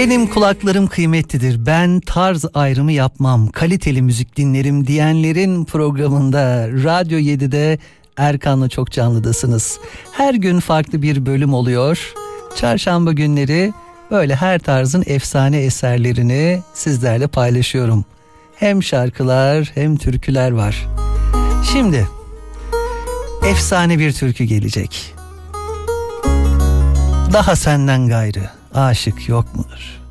Benim kulaklarım kıymetlidir. Ben tarz ayrımı yapmam. Kaliteli müzik dinlerim diyenlerin programında Radyo 7'de Erkan'la çok canlıdasınız. Her gün farklı bir bölüm oluyor. Çarşamba günleri böyle her tarzın efsane eserlerini sizlerle paylaşıyorum. Hem şarkılar hem türküler var. Şimdi efsane bir türkü gelecek. Daha senden gayrı aşık yok mudur?